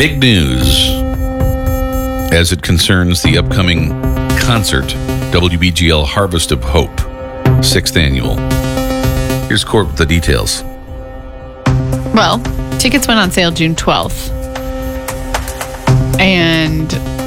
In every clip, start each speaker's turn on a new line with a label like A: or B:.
A: Big news as it concerns the upcoming concert, WBGL Harvest of Hope, 6th annual. Here's Court with the details.
B: Well, tickets went on sale June 12th. And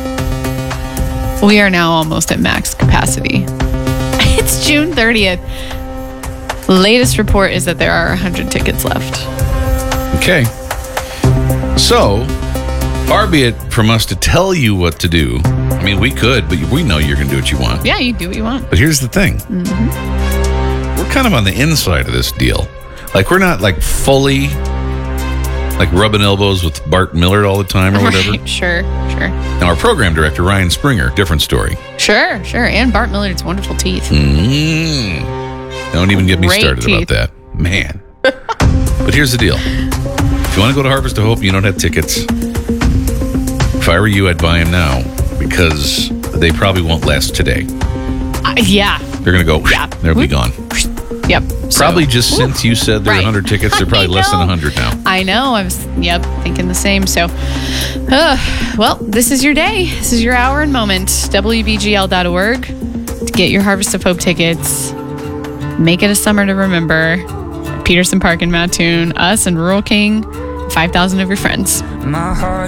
B: we are now almost at max capacity. It's June 30th. Latest report is that there are 100 tickets left.
A: Okay. So, far be it from us to tell you what to do. I mean, we could, but we know you're going to do what you want.
B: Yeah, you do what you want.
A: But here's the thing. We're kind of on the inside of this deal. Like, we're not like fully like rubbing elbows with Bart Millard all the time or whatever.
B: Right, sure.
A: Now, our program director, Ryan Springer, different story.
B: Sure. And Bart Millard's wonderful teeth.
A: Don't even get me
B: Great
A: started
B: teeth.
A: about that. Man. But here's the deal. If you want to go to Harvest of Hope and you don't have tickets, if I were you, I'd buy them now because they probably won't last today.
B: Yeah.
A: They're going to go,
B: Yeah.
A: they'll be gone.
B: Yep.
A: Probably just since you said there were
B: Right.
A: 100 tickets, they're probably less than 100 now.
B: I know. I was, thinking the same. So, well, this is your day. This is your hour and moment. WBGL.org to get your Harvest of Hope tickets. Make it a summer to remember. Peterson Park in Mattoon, us and Rural King, 5,000 of your friends.
C: My heart